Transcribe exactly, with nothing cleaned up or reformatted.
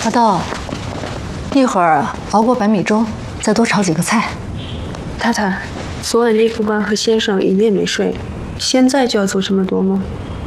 阿道，一会儿熬过白米粥，再多炒几个菜。 太太，昨晚厉副官和先生一夜没睡，现在就要做这么多吗？